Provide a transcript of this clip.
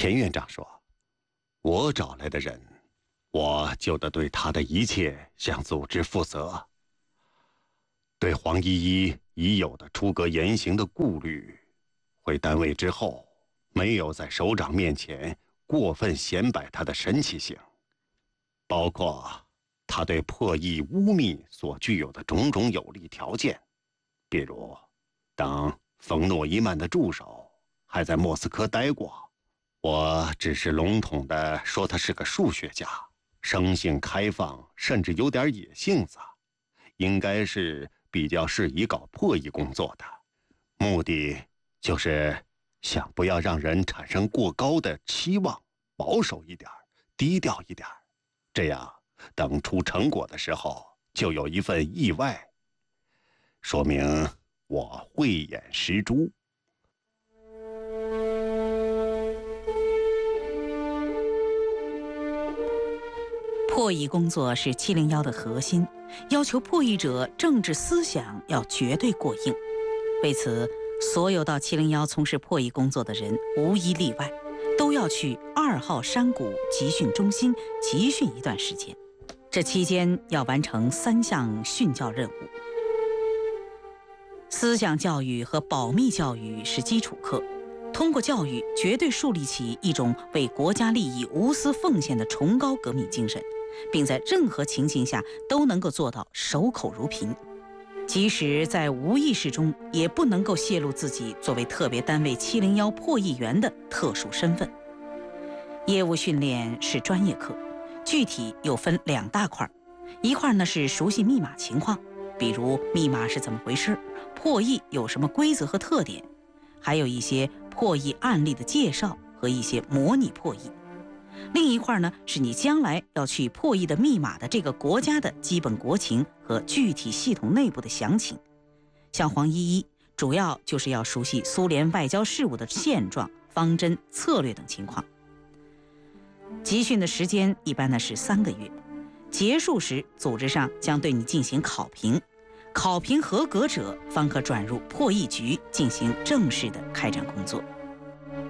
钱院长说，我找来的人，我就得对他的一切向组织负责。对黄依依已有的出格言行的顾虑，回单位之后没有在首长面前过分显摆他的神奇性，包括他对破译污蔑所具有的种种有利条件，比如当冯诺依曼的助手还在莫斯科待过，我只是笼统地说他是个数学家，生性开放，甚至有点野性子，应该是比较适宜搞破译工作的，目的就是想不要让人产生过高的期望，保守一点，低调一点，这样等出成果的时候就有一份意外，说明我慧眼识珠。 破译工作是701的核心，要求破译者政治思想要绝对过硬。为此，所有到701从事破译工作的人无一例外，都要去2号山谷集训中心集训一段时间。这期间要完成3项训教任务。思想教育和保密教育是基础课，通过教育绝对树立起一种为国家利益无私奉献的崇高革命精神，并在任何情形下都能够做到守口如瓶，即使在无意识中也不能够泄露自己作为特别单位701破译员的特殊身份。业务训练是专业课，具体又分2大块，一块呢是熟悉密码情况，比如密码是怎么回事，破译有什么规则和特点，还有一些破译案例的介绍和一些模拟破译。另一块呢，是你将来要去破译的密码的这个国家的基本国情和具体系统内部的详情。像黄依依，主要就是要熟悉苏联外交事务的现状、方针、策略等情况。集训的时间一般呢是3个月，结束时组织上将对你进行考评，考评合格者方可转入破译局进行正式的开展工作。